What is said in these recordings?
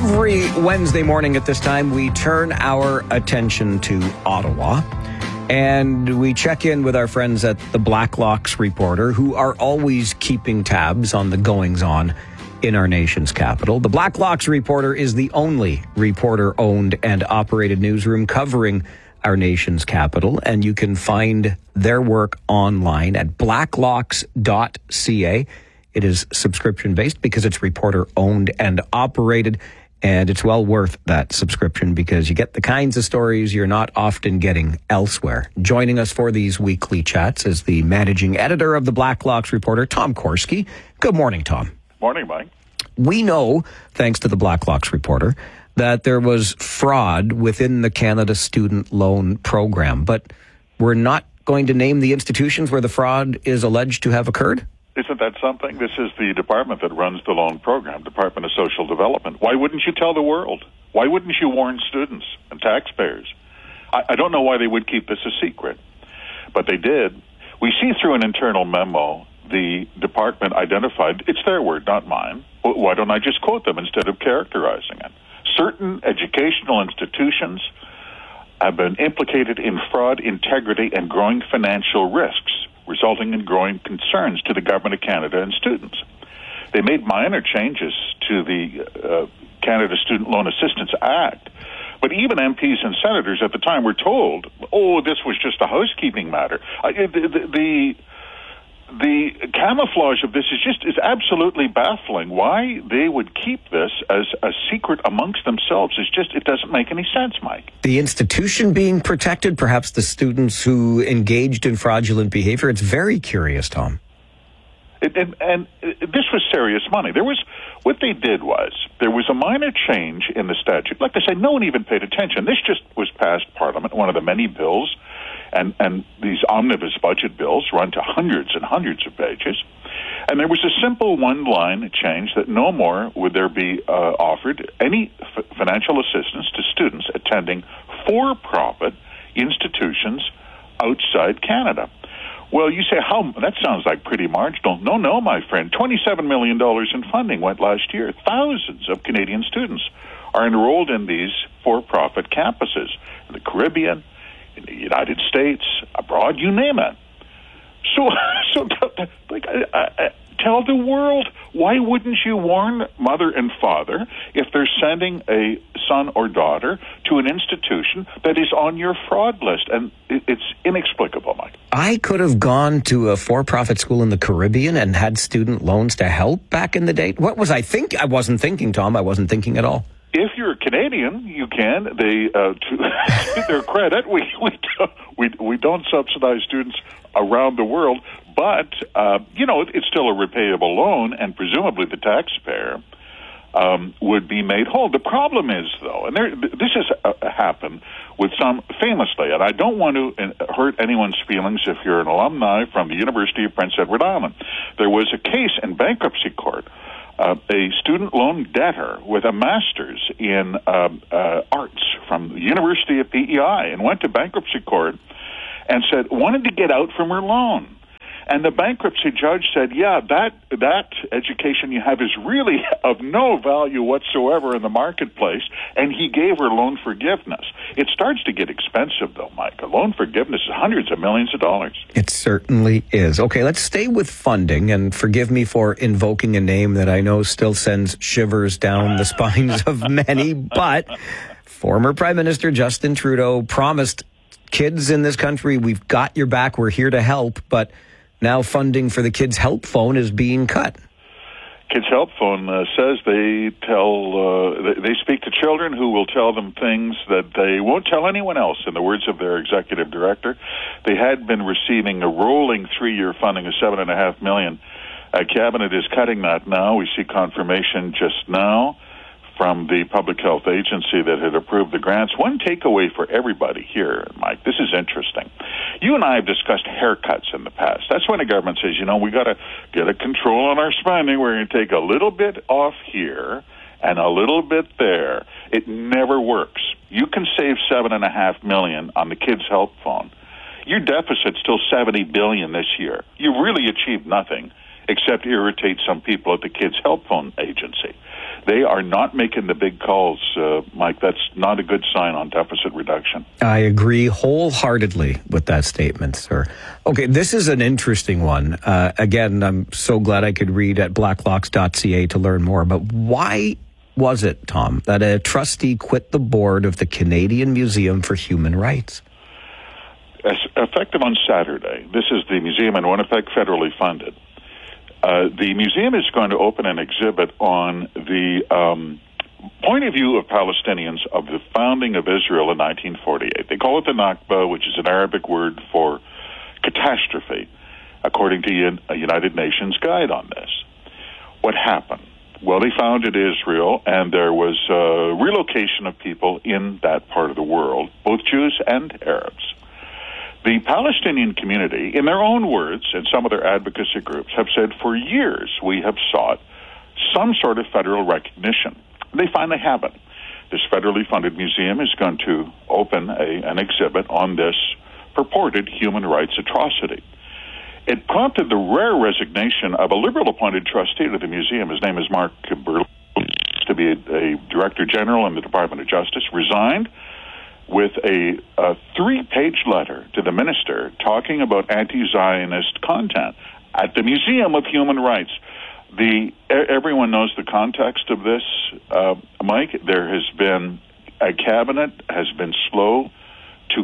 Every Wednesday morning at this time, we turn our attention to Ottawa, and we check in with our friends at the Blacklocks Reporter, who are always keeping tabs on the goings-on in our nation's capital. The Blacklocks Reporter is the only reporter-owned and operated newsroom covering our nation's capital, and you can find their work online at blacklocks.ca. It is subscription-based because it's reporter-owned and operated, and it's well worth that subscription because you get the kinds of stories you're not often getting elsewhere. Joining us for these weekly chats is the managing editor of the Blacklocks Reporter, Tom Korski. Good morning, Tom. Morning, Mike. We know, thanks to the Blacklocks Reporter, that there was fraud within the Canada Student Loan Program, but we're not going to name the institutions where the fraud is alleged to have occurred? Isn't that something? This is the department that runs the loan program, Department of Social Development. Why wouldn't you tell the world? Why wouldn't you warn students and taxpayers? I don't know why they would keep this a secret, but they did. We see through an internal memo the department identified, it's their word, not mine. Why don't I just quote them instead of characterizing it? Certain educational institutions have been implicated in fraud, integrity, and growing financial risks, resulting in growing concerns to the Government of Canada and students. They made minor changes to the Canada Student Loan Assistance Act, but even MPs and senators at the time were told, this was just a housekeeping matter. The camouflage of this is absolutely baffling. Why they would keep this as a secret amongst themselves it doesn't make any sense, Mike. The institution being protected, perhaps the students who engaged in fraudulent behavior. It's very curious, Tom. And this was serious money. What they did was, there was a minor change in the statute. Like I said, no one even paid attention. This just was passed Parliament, one of the many bills. And these omnibus budget bills run to hundreds and hundreds of pages. And there was a simple one-line change that no more would there be offered any financial assistance to students attending for-profit institutions outside Canada. Well, you say, that sounds like pretty marginal. No, my friend. $27 million in funding went last year. Thousands of Canadian students are enrolled in these for-profit campuses in the Caribbean, in the United States, abroad, you name it. So tell the world, why wouldn't you warn mother and father if they're sending a son or daughter to an institution that is on your fraud list? And it's inexplicable, Mike. I could have gone to a for-profit school in the Caribbean and had student loans to help back in the day. What was I thinking? I wasn't thinking, Tom. I wasn't thinking at all. If you're a Canadian, you can. To their credit, we don't subsidize students around the world, but it's still a repayable loan, and presumably the taxpayer would be made whole. The problem is, though, and this has happened with some famously, and I don't want to hurt anyone's feelings if you're an alumni from the University of Prince Edward Island. There was a case in bankruptcy court. A student loan debtor with a master's in arts from the University of PEI and went to bankruptcy court and wanted to get out from her loan. And the bankruptcy judge said, that education you have is really of no value whatsoever in the marketplace, and he gave her loan forgiveness. It starts to get expensive, though, Mike. A loan forgiveness is hundreds of millions of dollars. It certainly is. Okay, let's stay with funding, and forgive me for invoking a name that I know still sends shivers down the spines of many, but former Prime Minister Justin Trudeau promised kids in this country, we've got your back, we're here to help, but now funding for the Kids Help Phone is being cut. Kids Help Phone says they speak to children who will tell them things that they won't tell anyone else, in the words of their executive director. They had been receiving a rolling 3-year funding of $7.5 million. Cabinet is cutting that now. We see confirmation just now from the Public Health Agency that had approved the grants. One takeaway for everybody here, Mike, this is interesting. You and I have discussed haircuts in the past. That's when the government says, we got to get a control on our spending. We're going to take a little bit off here and a little bit there. It never works. You can save $7.5 million on the Kids Help Phone. Your deficit's still $70 billion this year. You really achieved nothing. except irritate some people at the Kids Help Phone Agency. They are not making the big calls, Mike. That's not a good sign on deficit reduction. I agree wholeheartedly with that statement, sir. Okay, this is an interesting one. Again, I'm so glad I could read at blacklocks.ca to learn more. But why was it, Tom, that a trustee quit the board of the Canadian Museum for Human Rights? Effective on Saturday. This is the museum in Winnipeg, federally funded. The museum is going to open an exhibit on the point of view of Palestinians of the founding of Israel in 1948. They call it the Nakba, which is an Arabic word for catastrophe, according to a United Nations guide on this. What happened? Well, they founded Israel, and there was relocation of people in that part of the world, both Jews and Arabs. The Palestinian community, in their own words, and some of their advocacy groups, have said for years we have sought some sort of federal recognition. They finally have it. This federally funded museum is going to open an exhibit on this purported human rights atrocity. It prompted the rare resignation of a Liberal-appointed trustee to the museum. His name is Mark Berlin, to be a Director General in the Department of Justice, resigned with a 3-page letter to the minister talking about anti-Zionist content at the Museum of Human Rights. Everyone knows the context of this, Mike. There has been a cabinet has been slow to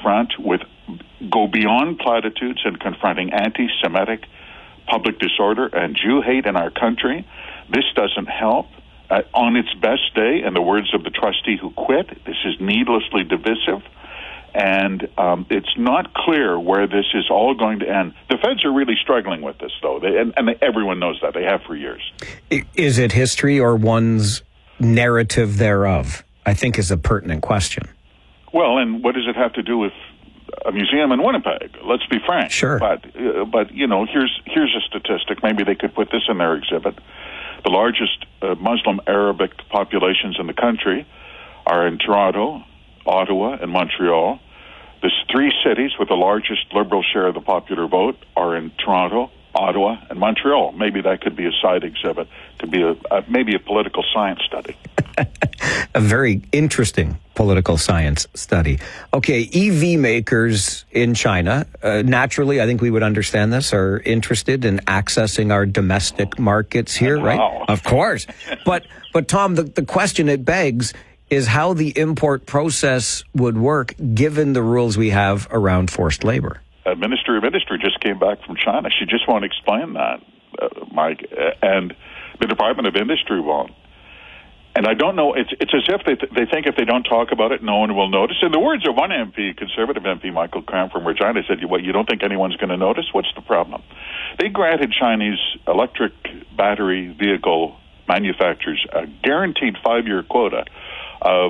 go beyond platitudes and confronting anti-Semitic public disorder and Jew hate in our country. This doesn't help. On its best day, in the words of the trustee who quit, this is needlessly divisive, and it's not clear where this is all going to end. The feds are really struggling with this, though, everyone knows that. They have for years. Is it history or one's narrative thereof? I think is a pertinent question. Well, and what does it have to do with a museum in Winnipeg? Let's be frank. Sure. But you know, here's a statistic. Maybe they could put this in their exhibit. The largest Muslim Arabic populations in the country are in Toronto, Ottawa, and Montreal. The 3 cities with the largest Liberal share of the popular vote are in Toronto, Ottawa, and Montreal. Maybe that could be a side exhibit. Could be maybe a political science study. A very interesting political science study. Okay, EV makers in China, naturally, I think we would understand this, are interested in accessing our domestic markets here, right? Wow. Of course. But Tom, the question it begs is how the import process would work given the rules we have around forced labor. Minister of Industry just came back from China. She just won't explain that, Mike, and the Department of Industry won't. And I don't know, it's as if they think if they don't talk about it, no one will notice. In the words of one MP, conservative MP, Michael Cram from Regina, said, "What, you don't think anyone's going to notice? What's the problem?" They granted Chinese electric battery vehicle manufacturers a guaranteed 5-year quota of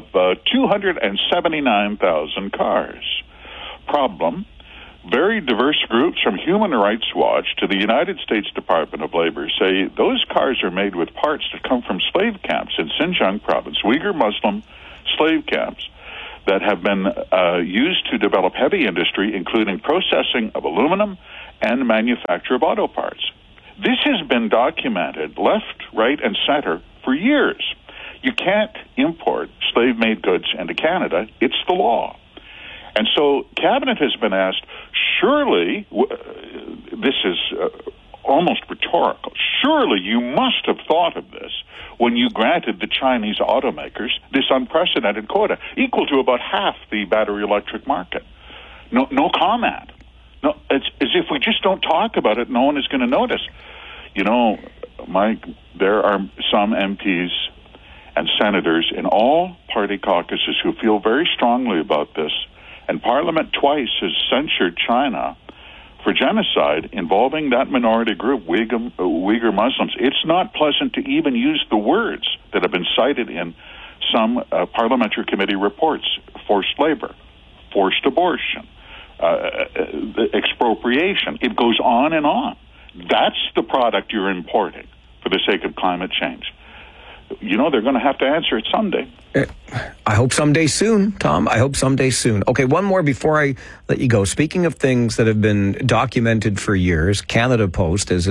279,000 cars. Problem: very diverse groups from Human Rights Watch to the United States Department of Labor say those cars are made with parts that come from slave camps in Xinjiang province, Uyghur Muslim slave camps that have been used to develop heavy industry, including processing of aluminum and manufacture of auto parts. This has been documented left, right, and center for years. You can't import slave-made goods into Canada. It's the law. And so Cabinet has been asked, surely, this is almost rhetorical, surely you must have thought of this when you granted the Chinese automakers this unprecedented quota, equal to about half the battery electric market. No comment. No, it's as if we just don't talk about it, no one is going to notice. You know, Mike, there are some MPs and senators in all party caucuses who feel very strongly about this. And Parliament twice has censured China for genocide involving that minority group, Uyghur Muslims. It's not pleasant to even use the words that have been cited in some parliamentary committee reports: forced labor, forced abortion, expropriation. It goes on and on. That's the product you're importing for the sake of climate change. You know, they're going to have to answer it someday. I hope someday soon, Tom. I hope someday soon. Okay, one more before I let you go. Speaking of things that have been documented for years, Canada Post is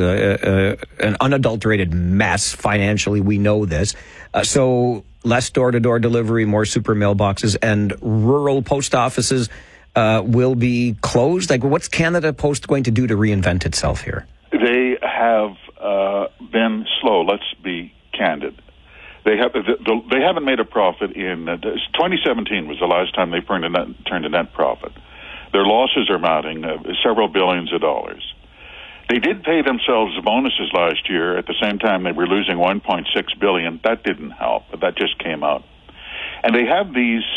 an unadulterated mess financially. We know this. So less door-to-door delivery, more super mailboxes, and rural post offices will be closed. Like, what's Canada Post going to do to reinvent itself here? They have been slow. Let's be candid. They haven't made a profit in 2017 was the last time they turned a net profit. Their losses are mounting several billions of dollars. They did pay themselves bonuses last year. At the same time, they were losing $1.6 billion. That didn't help, but that just came out. And they have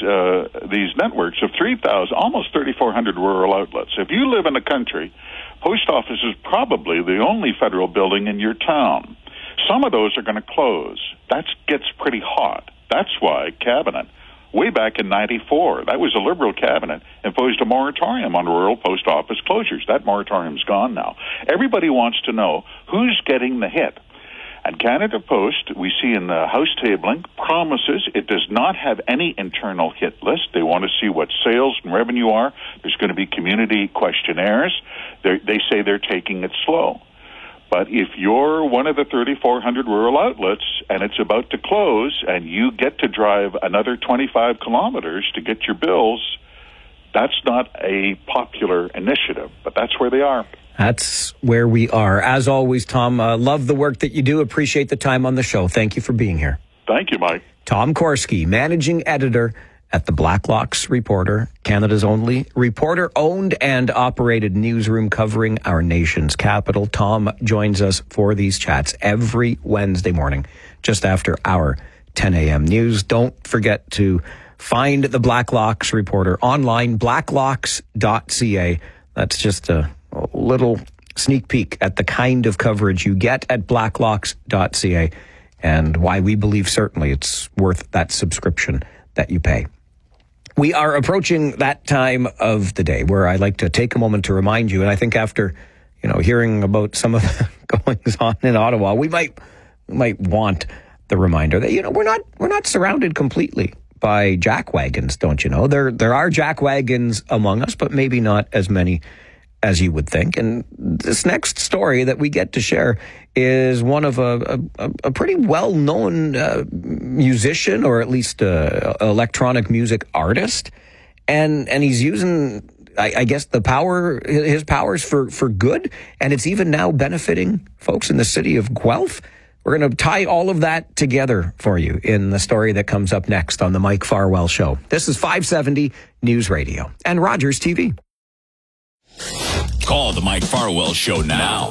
these networks of 3,000, almost 3,400 rural outlets. If you live in the country, post office is probably the only federal building in your town. Some of those are going to close. That gets pretty hot. That's why Cabinet, way back in 94, that was a Liberal Cabinet, imposed a moratorium on rural post office closures. That moratorium's gone now. Everybody wants to know who's getting the hit. And Canada Post, we see in the House tabling, promises it does not have any internal hit list. They want to see what sales and revenue are. There's going to be community questionnaires. They say they're taking it slow. But if you're one of the 3,400 rural outlets and it's about to close and you get to drive another 25 kilometers to get your bills, that's not a popular initiative, but that's where they are. That's where we are. As always, Tom, love the work that you do. Appreciate the time on the show. Thank you for being here. Thank you, Mike. Tom Korski, managing editor at the Blacklocks Reporter, Canada's only reporter-owned and operated newsroom covering our nation's capital. Tom joins us for these chats every Wednesday morning, just after our 10 a.m. news. Don't forget to find the Blacklocks Reporter online, blacklocks.ca. That's just a little sneak peek at the kind of coverage you get at blacklocks.ca and why we believe certainly it's worth that subscription that you pay. We are approaching that time of the day where I like to take a moment to remind you, and I think after, hearing about some of the goings on in Ottawa, we might want the reminder that, we're not surrounded completely by jackwagons, don't you know? There are jackwagons among us, but maybe not as many as you would think. And this next story that we get to share is one of a pretty well-known musician, or at least electronic music artist. And he's using, I guess, his powers for good. And it's even now benefiting folks in the city of Guelph. We're going to tie all of that together for you in the story that comes up next on the Mike Farwell Show. This is 570 News Radio and Rogers TV. Call the Mike Farwell Show now.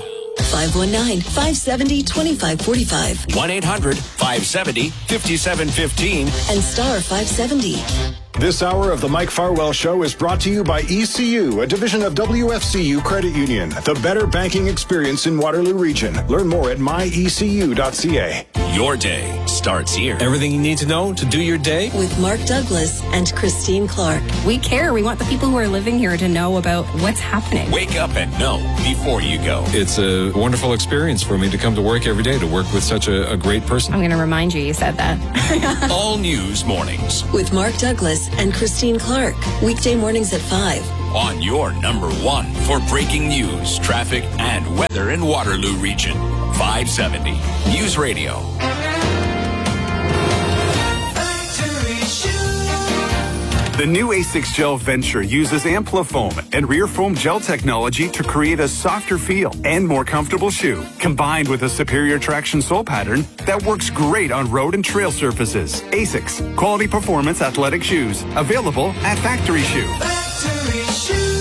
519-570-2545. 1-800-570-5715. And star 570. This hour of the Mike Farwell Show is brought to you by ECU, a division of WFCU Credit Union. The better banking experience in Waterloo Region. Learn more at myecu.ca. Your day starts here. Everything you need to know to do your day. With Mark Douglas and Christine Clark. We care. We want the people who are living here to know about what's happening. Wake up and know before you go. It's a wonderful experience for me to come to work every day, to work with such a great person. I'm going to remind you said that. All News Mornings. With Mark Douglas and Christine Clark. Weekday mornings at 5. On your number one for breaking news, traffic, and weather in Waterloo Region. 570 News Radio. The new A6 Gel Venture uses Amplifoam and rear foam gel technology to create a softer feel and more comfortable shoe, combined with a superior traction sole pattern that works great on road and trail surfaces. A6, quality performance athletic shoes, available at Factory Shoe. Factory Shoe.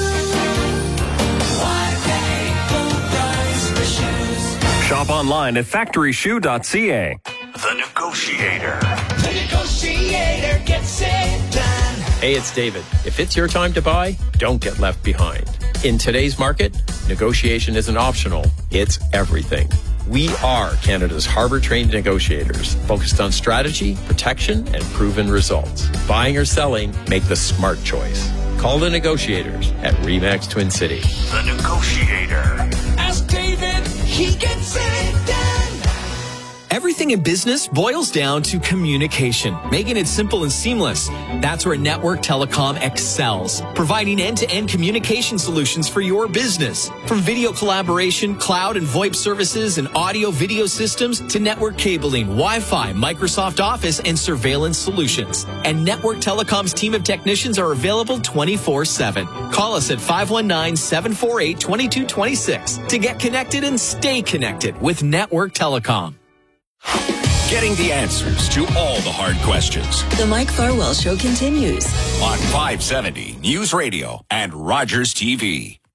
Shop online at factoryshoe.ca. The Negotiator. The Negotiator gets it done. Hey, it's David. If it's your time to buy, don't get left behind. In today's market, negotiation isn't optional. It's everything. We are Canada's Harbour-trained negotiators, focused on strategy, protection, and proven results. Buying or selling, make the smart choice. Call the negotiators at RE/MAX Twin City. The Negotiator. Ask David, he gets it done. Everything in business boils down to communication, making it simple and seamless. That's where Network Telecom excels, providing end-to-end communication solutions for your business. From video collaboration, cloud and VoIP services, and audio-video systems to network cabling, Wi-Fi, Microsoft Office, and surveillance solutions. And Network Telecom's team of technicians are available 24/7. Call us at 519-748-2226 to get connected and stay connected with Network Telecom. Getting the answers to all the hard questions. The Mike Farwell Show continues On 570 News Radio and Rogers TV.